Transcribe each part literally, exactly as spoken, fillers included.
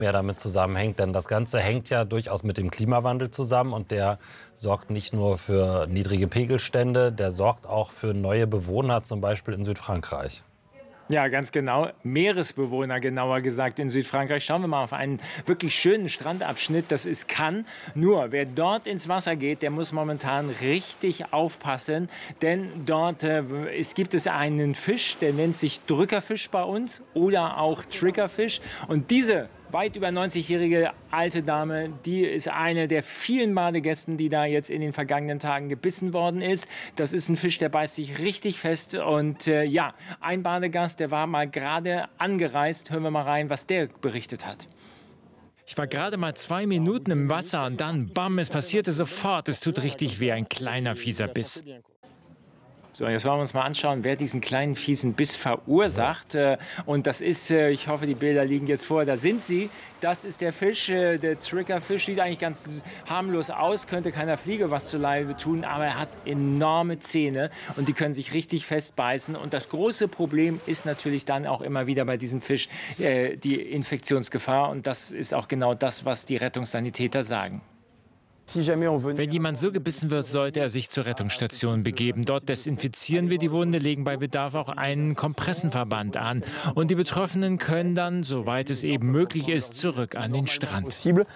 mehr damit zusammenhängt. Denn das Ganze hängt ja durchaus mit dem Klimawandel zusammen. Und der sorgt nicht nur für niedrige Pegelstände, der sorgt auch für neue Bewohner, zum Beispiel in Südfrankreich. Ja, ganz genau. Meeresbewohner, genauer gesagt, in Südfrankreich. Schauen wir mal auf einen wirklich schönen Strandabschnitt. Das ist Cannes. Nur, wer dort ins Wasser geht, der muss momentan richtig aufpassen. Denn dort äh, es gibt es einen Fisch, der nennt sich Drückerfisch bei uns oder auch Triggerfisch. Und diese weit über neunzigjährige alte Dame, die ist eine der vielen Badegästen, die da jetzt in den vergangenen Tagen gebissen worden ist. Das ist ein Fisch, der beißt sich richtig fest. Und äh, ja, ein Badegast, der war mal gerade angereist. Hören wir mal rein, was der berichtet hat. Ich war gerade mal zwei Minuten im Wasser und dann, bam, es passierte sofort. Es tut richtig weh, ein kleiner fieser Biss. So, jetzt wollen wir uns mal anschauen, wer diesen kleinen fiesen Biss verursacht. Und das ist, ich hoffe, die Bilder liegen jetzt vor, da sind sie. Das ist der Fisch, der Triggerfisch, sieht eigentlich ganz harmlos aus, könnte keiner Fliege was zu Leibe tun, aber er hat enorme Zähne und die können sich richtig festbeißen. Und das große Problem ist natürlich dann auch immer wieder bei diesem Fisch äh, die Infektionsgefahr. Und das ist auch genau das, was die Rettungssanitäter sagen. Wenn jemand so gebissen wird, sollte er sich zur Rettungsstation begeben. Dort desinfizieren wir die Wunde, legen bei Bedarf auch einen Kompressenverband an. Und die Betroffenen können dann, soweit es eben möglich ist, zurück an den Strand.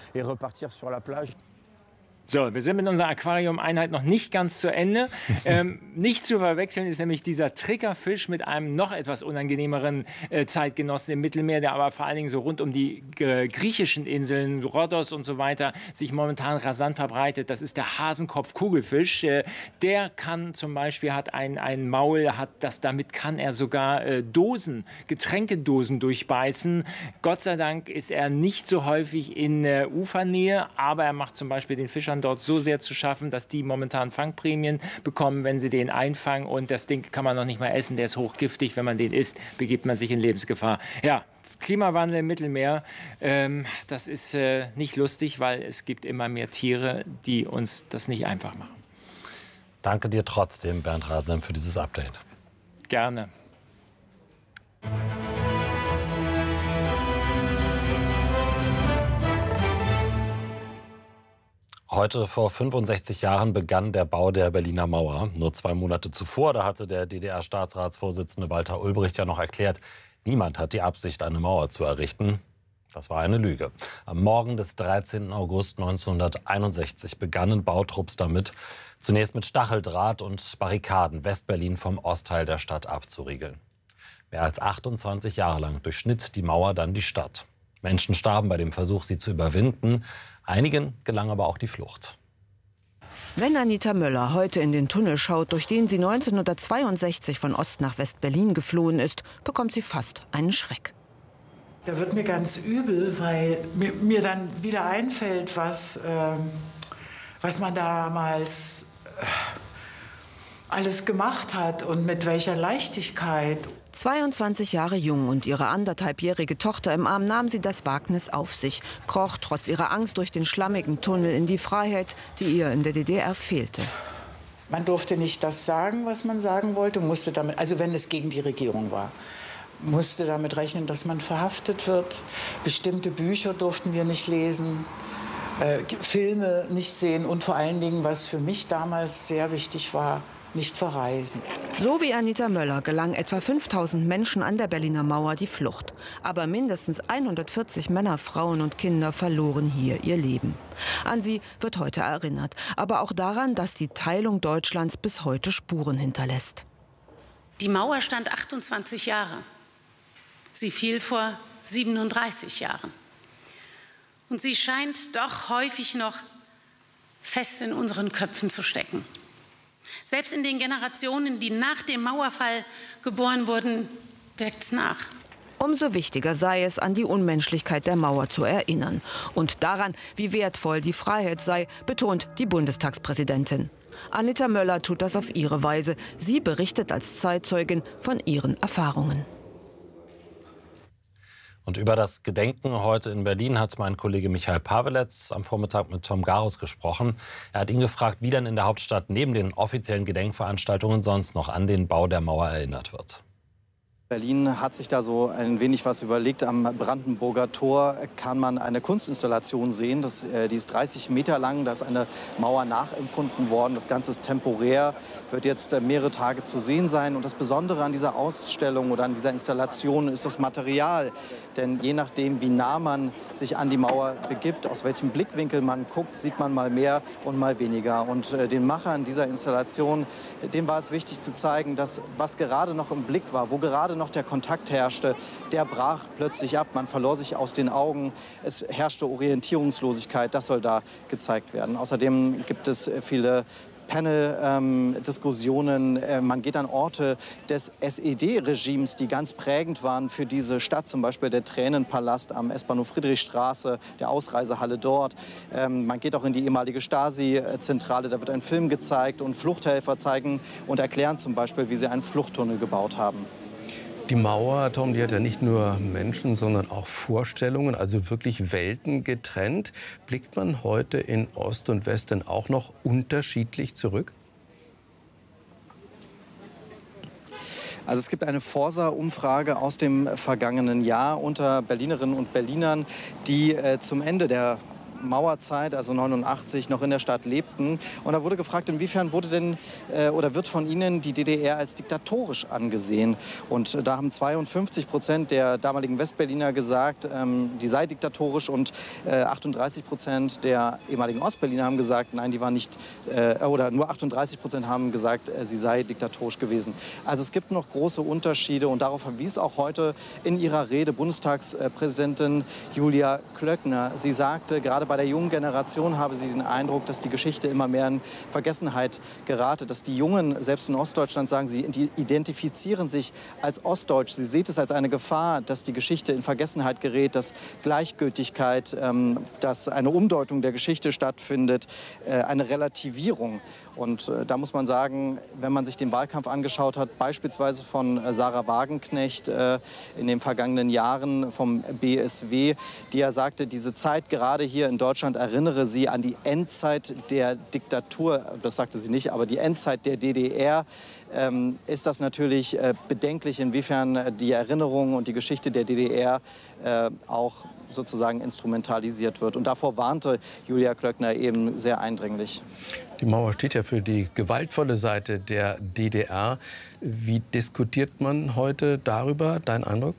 So, wir sind mit unserer Aquarium-Einheit noch nicht ganz zu Ende. Ähm, nicht zu verwechseln ist nämlich dieser Triggerfisch mit einem noch etwas unangenehmeren äh, Zeitgenossen im Mittelmeer, der aber vor allen Dingen so rund um die äh, griechischen Inseln, Rhodos und so weiter, sich momentan rasant verbreitet. Das ist der Hasenkopf-Kugelfisch. Äh, der kann zum Beispiel, hat ein, ein Maul, hat das, damit kann er sogar äh, Dosen, Getränkedosen durchbeißen. Gott sei Dank ist er nicht so häufig in äh, Ufernähe, aber er macht zum Beispiel den Fischern dort so sehr zu schaffen, dass die momentan Fangprämien bekommen, wenn sie den einfangen. Und das Ding kann man noch nicht mal essen, der ist hochgiftig. Wenn man den isst, begibt man sich in Lebensgefahr. Ja, Klimawandel im Mittelmeer, ähm, das ist äh, nicht lustig, weil es gibt immer mehr Tiere, die uns das nicht einfach machen. Danke dir trotzdem, Bernd Rasem, für dieses Update. Gerne. Heute vor fünfundsechzig Jahren begann der Bau der Berliner Mauer. Nur zwei Monate zuvor, da hatte der D D R-Staatsratsvorsitzende Walter Ulbricht ja noch erklärt, niemand hat die Absicht, eine Mauer zu errichten. Das war eine Lüge. Am Morgen des dreizehnten August neunzehnhunderteinundsechzig begannen Bautrupps damit, zunächst mit Stacheldraht und Barrikaden Westberlin vom Ostteil der Stadt abzuriegeln. Mehr als achtundzwanzig Jahre lang durchschnitt die Mauer dann die Stadt. Menschen starben bei dem Versuch, sie zu überwinden. Einigen gelang aber auch die Flucht. Wenn Anita Möller heute in den Tunnel schaut, durch den sie neunzehnhundertzweiundsechzig von Ost nach West-Berlin geflohen ist, bekommt sie fast einen Schreck. Da wird mir ganz übel, weil mir, mir dann wieder einfällt, was, äh, was man damals äh, alles gemacht hat und mit welcher Leichtigkeit. zweiundzwanzig Jahre jung und ihre anderthalbjährige Tochter im Arm nahm sie das Wagnis auf sich, kroch trotz ihrer Angst durch den schlammigen Tunnel in die Freiheit, die ihr in der D D R fehlte. Man durfte nicht das sagen, was man sagen wollte, musste damit, also wenn es gegen die Regierung war, musste damit rechnen, dass man verhaftet wird. Bestimmte Bücher durften wir nicht lesen, äh, Filme nicht sehen und vor allen Dingen, was für mich damals sehr wichtig war, nicht verreisen. So wie Anita Möller gelang etwa fünftausend Menschen an der Berliner Mauer die Flucht. Aber mindestens hundertvierzig Männer, Frauen und Kinder verloren hier ihr Leben. An sie wird heute erinnert, aber auch daran, dass die Teilung Deutschlands bis heute Spuren hinterlässt. Die Mauer stand achtundzwanzig Jahre. Sie fiel vor siebenunddreißig Jahren. Und sie scheint doch häufig noch fest in unseren Köpfen zu stecken. Selbst in den Generationen, die nach dem Mauerfall geboren wurden, wirkt es nach. Umso wichtiger sei es, an die Unmenschlichkeit der Mauer zu erinnern. Und daran, wie wertvoll die Freiheit sei, betont die Bundestagspräsidentin. Anita Möller tut das auf ihre Weise. Sie berichtet als Zeitzeugin von ihren Erfahrungen. Und über das Gedenken heute in Berlin hat mein Kollege Michael Paweletz am Vormittag mit Tom Garus gesprochen. Er hat ihn gefragt, wie denn in der Hauptstadt neben den offiziellen Gedenkveranstaltungen sonst noch an den Bau der Mauer erinnert wird. Berlin hat sich da so ein wenig was überlegt. Am Brandenburger Tor kann man eine Kunstinstallation sehen. Das, äh, die ist dreißig Meter lang. Da ist eine Mauer nachempfunden worden. Das Ganze ist temporär, wird jetzt äh, mehrere Tage zu sehen sein. Und das Besondere an dieser Ausstellung oder an dieser Installation ist das Material. Denn je nachdem, wie nah man sich an die Mauer begibt, aus welchem Blickwinkel man guckt, sieht man mal mehr und mal weniger. Und äh, den Machern dieser Installation, dem war es wichtig zu zeigen, dass was gerade noch im Blick war, wo gerade noch der Kontakt herrschte, der brach plötzlich ab. Man verlor sich aus den Augen. Es herrschte Orientierungslosigkeit. Das soll da gezeigt werden. Außerdem gibt es viele Panel-Diskussionen. Ähm, man geht an Orte des S E D-Regimes, die ganz prägend waren für diese Stadt. Zum Beispiel der Tränenpalast am S-Bahnhof Friedrichstraße, der Ausreisehalle dort. Ähm, man geht auch in die ehemalige Stasi-Zentrale. Da wird ein Film gezeigt und Fluchthelfer zeigen und erklären zum Beispiel, wie sie einen Fluchttunnel gebaut haben. Die Mauer, Tom, die hat ja nicht nur Menschen, sondern auch Vorstellungen, also wirklich Welten getrennt. Blickt man heute in Ost und West denn auch noch unterschiedlich zurück? Also es gibt eine Forsa-Umfrage aus dem vergangenen Jahr unter Berlinerinnen und Berlinern, die äh, zum Ende der Mauerzeit, also neunundachtzig, noch in der Stadt lebten. Und da wurde gefragt, inwiefern wurde denn äh, oder wird von ihnen die D D R als diktatorisch angesehen. Und äh, da haben zweiundfünfzig Prozent der damaligen Westberliner gesagt, ähm, die sei diktatorisch, und äh, achtunddreißig Prozent der ehemaligen Ostberliner haben gesagt, nein, die war nicht, äh, oder nur achtunddreißig Prozent haben gesagt, äh, sie sei diktatorisch gewesen. Also es gibt noch große Unterschiede, und darauf verwies auch heute in ihrer Rede Bundestagspräsidentin Julia Klöckner. Sie sagte, gerade bei der jungen Generation habe sie den Eindruck, dass die Geschichte immer mehr in Vergessenheit gerate, dass die Jungen, selbst in Ostdeutschland, sagen, sie identifizieren sich als Ostdeutsch. Sie sieht es als eine Gefahr, dass die Geschichte in Vergessenheit gerät, dass Gleichgültigkeit, ähm, dass eine Umdeutung der Geschichte stattfindet, äh, eine Relativierung. Und äh, da muss man sagen, wenn man sich den Wahlkampf angeschaut hat, beispielsweise von äh, Sarah Wagenknecht äh, in den vergangenen Jahren vom B S W, die ja sagte, diese Zeit gerade hier in Deutschland erinnere sie an die Endzeit der Diktatur, das sagte sie nicht, aber die Endzeit der D D R, ähm, ist das natürlich äh, bedenklich, inwiefern die Erinnerung und die Geschichte der D D R äh, auch sozusagen instrumentalisiert wird. Und davor warnte Julia Klöckner eben sehr eindringlich. Die Mauer steht ja für die gewaltvolle Seite der D D R. Wie diskutiert man heute darüber, dein Eindruck?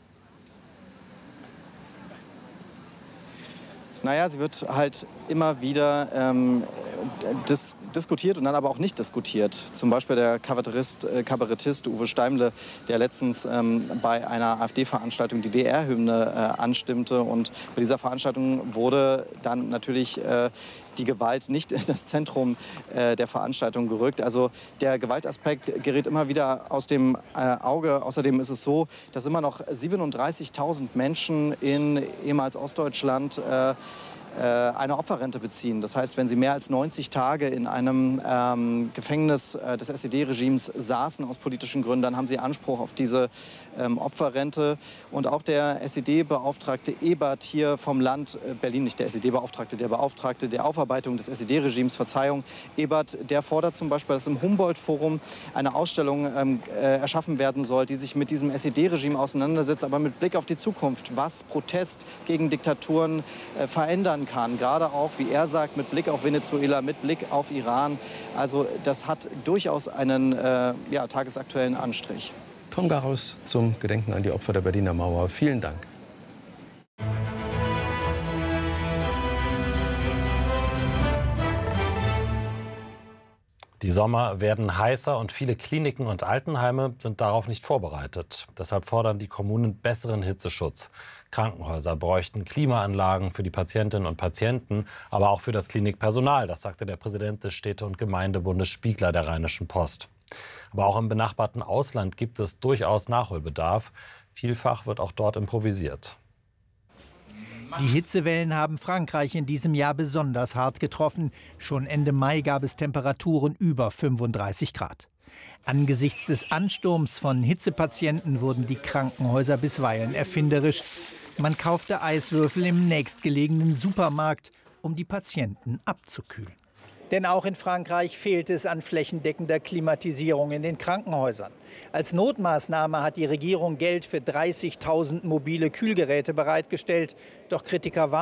Naja, sie wird halt immer wieder ähm, dis diskutiert und dann aber auch nicht diskutiert. Zum Beispiel der Kabarettist, äh, Kabarettist Uwe Steimle, der letztens ähm, bei einer AfD-Veranstaltung die D D R-Hymne äh, anstimmte. Und bei dieser Veranstaltung wurde dann natürlich äh, die Gewalt nicht in das Zentrum äh, der Veranstaltung gerückt. Also der Gewaltaspekt gerät immer wieder aus dem äh, Auge. Außerdem ist es so, dass immer noch siebenunddreißigtausend Menschen in ehemals Ostdeutschland äh, eine Opferrente beziehen. Das heißt, wenn sie mehr als neunzig Tage in einem ähm, Gefängnis äh, des S E D-Regimes saßen aus politischen Gründen, dann haben sie Anspruch auf diese ähm, Opferrente. Und auch der S E D-Beauftragte Ebert hier vom Land äh, Berlin, nicht der S E D-Beauftragte, der Beauftragte der Aufarbeitung des S E D-Regimes, Verzeihung, Ebert, der fordert zum Beispiel, dass im Humboldt-Forum eine Ausstellung ähm, äh, erschaffen werden soll, die sich mit diesem S E D-Regime auseinandersetzt, aber mit Blick auf die Zukunft, was Protest gegen Diktaturen äh, verändern kann. Gerade auch, wie er sagt, mit Blick auf Venezuela, mit Blick auf Iran. Also das hat durchaus einen äh, ja, tagesaktuellen Anstrich. Tom Garaus zum Gedenken an die Opfer der Berliner Mauer. Vielen Dank. Die Sommer werden heißer und viele Kliniken und Altenheime sind darauf nicht vorbereitet. Deshalb fordern die Kommunen besseren Hitzeschutz. Krankenhäuser bräuchten Klimaanlagen für die Patientinnen und Patienten, aber auch für das Klinikpersonal. Das sagte der Präsident des Städte- und Gemeindebundes Spiegler der Rheinischen Post. Aber auch im benachbarten Ausland gibt es durchaus Nachholbedarf. Vielfach wird auch dort improvisiert. Die Hitzewellen haben Frankreich in diesem Jahr besonders hart getroffen. Schon Ende Mai gab es Temperaturen über fünfunddreißig Grad. Angesichts des Ansturms von Hitzepatienten wurden die Krankenhäuser bisweilen erfinderisch. Man kaufte Eiswürfel im nächstgelegenen Supermarkt, um die Patienten abzukühlen. Denn auch in Frankreich fehlt es an flächendeckender Klimatisierung in den Krankenhäusern. Als Notmaßnahme hat die Regierung Geld für dreißigtausend mobile Kühlgeräte bereitgestellt. Doch Kritiker warnen,